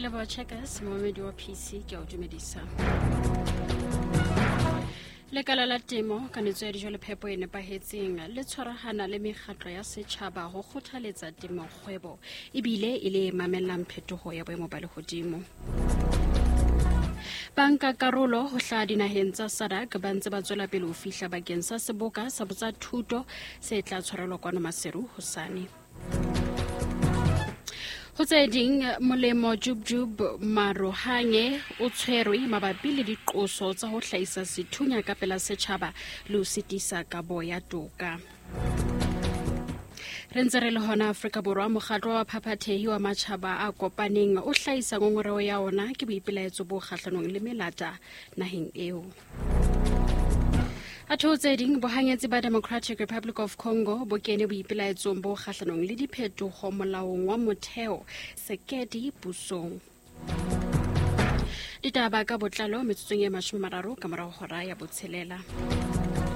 Lebo Checkers, Mohammed wa PC ke o dumedisa. Lekala la temo ka netso ya dijo le phepo e nepahetseng le tshwarahana le mekgatlo ya setjhaba ho kgothaletsa temo kgwebo ebile e le mamellang phetoho ya boemo ba lehodimo. Banka karolo ho hla dinaheng tsa SADC ba ntse ba tswela pele ho fihla bakeng sa seboka sa botsa thuto se tla tshwarelwa kwano Maseru hosane. Ho tse ding molemo Jubjub Marohanye o tshwerwe mabapi le diqoso tsa ho hlahisa sethunya ka pela setjhaba le ho sitisa kabo ya toka. Re ntse re le hona Afrika Borwa, mokgatlo wa phaphathehi wa matjhaba a kopaneng o hlahisa ngongoreo ya ona ke boipelaetso bo kgahlanong le melata naheng eo. Atho tse ding bohanyetsi ba Democratic Republic of Congo bo kene boipelaetsong bo kgahlanong le diphetoho molaong wa motheo Sekedi pusong. Ditaba ka botlalo metsotsong e 30 ka morao hora ya botshelela.